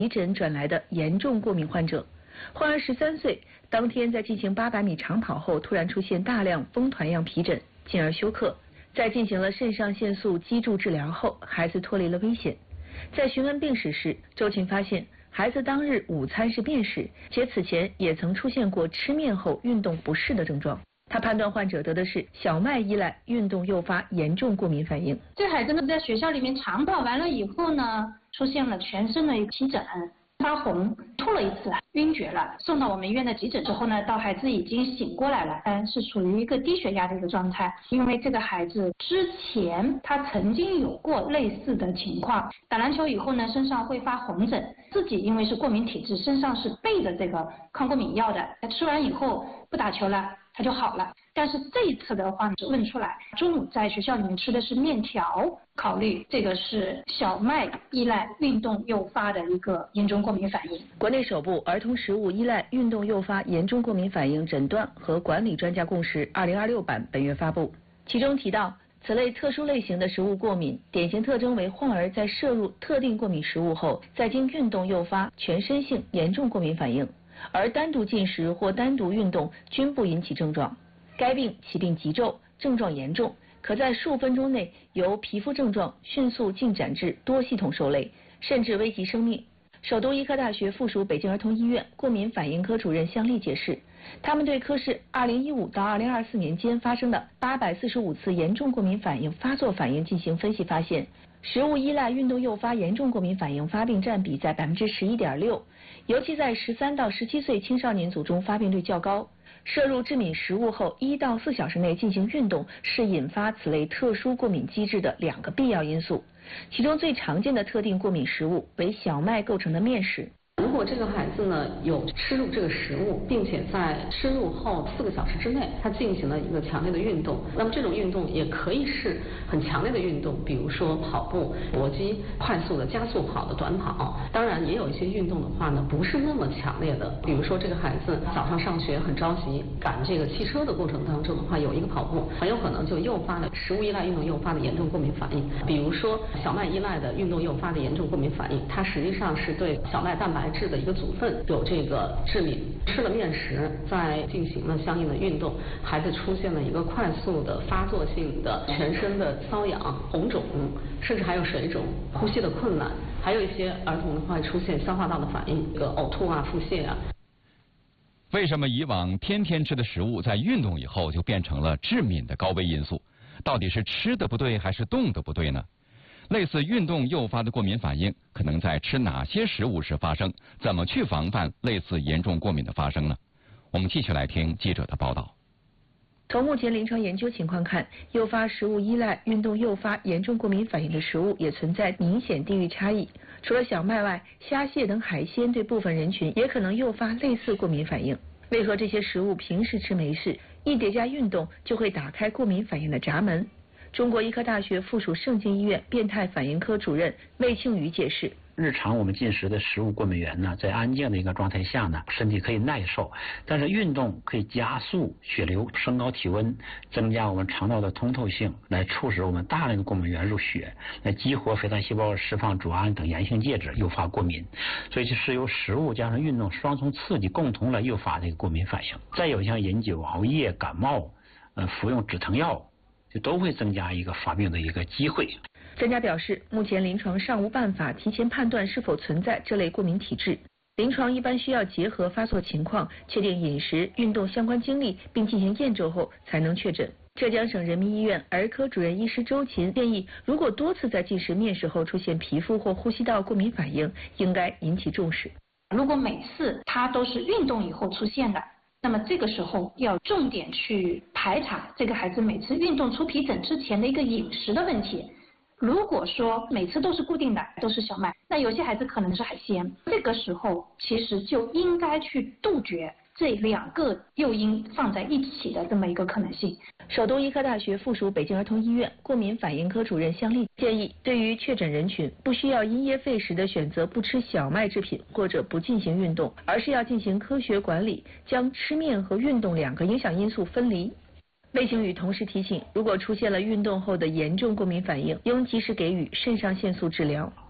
急诊转来的严重过敏患者。患儿13岁，当天在进行800米长跑后，突然出现大量风团样皮疹，进而休克。在进行了肾上腺素激注治疗后，孩子脱离了危险。在询问病史时，周琴发现孩子当日午餐是面食，且此前也曾出现过吃面后运动不适的症状。他判断患者得的是小麦依赖运动诱发严重过敏反应。 这孩子呢，在学校里面长跑完了以后呢，出现了全身的一个皮疹。发红，吐了一次，晕厥了。送到我们医院的急诊之后呢，到孩子已经醒过来了，是处于一个低血压的一个状态。因为这个孩子之前他曾经有过类似的情况，打篮球以后呢，身上会发红疹，自己因为是过敏体质，身上是备着这个抗过敏药的。他吃完以后不打球了，他就好了。但是这一次的话问出来，中午在学校里面吃的是面条，考虑这个是小麦依赖运动诱发的一个严重过敏反应。 国内首部儿童食物依赖运动诱发严重过敏反应诊断和管理专家共识2026版本月发布，其中提到，此类特殊类型的食物过敏典型特征为患儿在摄入特定过敏食物后，再经运动诱发全身性严重过敏反应，而单独进食或单独运动均不引起症状。该病起病急骤，症状严重，可在数分钟内由皮肤症状迅速进展至多系统受累，甚至危及生命。首都医科大学附属北京儿童医院过敏反应科主任向丽解释，他们对科室2015到2024年间发生的845次严重过敏反应发作反应进行分析，发现食物依赖运动诱发严重过敏反应发病占比在11.6%，尤其在13到17岁青少年组中发病率较高。摄入致敏食物后1到4小时内进行运动是引发此类特殊过敏机制的2个必要因素，其中最常见的特定过敏食物为小麦构成的面食。 如果这个孩子呢有吃入这个食物，并且在吃入后4个小时之内，他进行了一个强烈的运动，那么这种运动也可以是很强烈的运动，比如说跑步、搏击、快速的加速跑的短跑。当然，也有一些运动的话呢，不是那么强烈的，比如说这个孩子早上上学很着急，赶这个汽车的过程当中的话，有一个跑步，很有可能就诱发了食物依赖运动诱发的严重过敏反应。比如说小麦依赖的运动诱发的严重过敏反应，它实际上是对小麦蛋白质的一个组分有这个致敏，吃了面食，再进行了相应的运动，孩子出现了一个快速的发作性的全身的瘙痒、红肿，甚至还有水肿、呼吸的困难，还有一些儿童的话出现消化道的反应，呕吐啊、腹泻啊。 为什么以往天天吃的食物在运动以后就变成了致敏的高危因素？到底是吃的不对还是动的不对呢？类似运动诱发的过敏反应可能在吃哪些食物时发生？怎么去防范类似严重过敏的发生呢？我们继续来听记者的报道。 从目前临床研究情况看，诱发食物依赖运动诱发严重过敏反应的食物也存在明显地域差异。除了小麦外，虾蟹等海鲜对部分人群也可能诱发类似过敏反应。为何这些食物平时吃没事，一叠加运动就会打开过敏反应的闸门？中国医科大学附属盛京医院变态反应科主任魏庆宇解释， 日常我们进食的食物过敏源呢，在安静的一个状态下呢，身体可以耐受，但是运动可以加速血流，升高体温，增加我们肠道的通透性，来促使我们大量的过敏源入血，来激活肥大细胞释放组胺等炎性介质，诱发过敏。所以是由食物加上运动双重刺激，共同来诱发这个过敏反应。再有像饮酒、熬夜、感冒，服用止疼药，就都会增加一个发病的一个机会。 专家表示，目前临床尚无办法提前判断是否存在这类过敏体质，临床一般需要结合发作情况，确定饮食、运动相关经历，并进行验证后才能确诊。浙江省人民医院儿科主任医师周琴建议，如果多次在进食面食后出现皮肤或呼吸道过敏反应，应该引起重视。 如果每次它都是运动以后出现的，那么这个时候要重点去排查这个孩子每次运动出皮疹之前的一个饮食的问题。如果说每次都是固定的，都是小麦，那有些孩子可能是海鲜，这个时候其实就应该去杜绝这2个诱因放在一起的这么一个可能性。 首都医科大学附属北京儿童医院过敏反应科主任向丽建议，对于确诊人群，不需要因噎废食的选择不吃小麦制品或者不进行运动，而是要进行科学管理，将吃面和运动2个影响因素分离。魏庆宇同时提醒，如果出现了运动后的严重过敏反应，应及时给予肾上腺素治疗。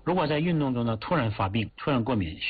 如果在运动中呢突然发病、突然过敏，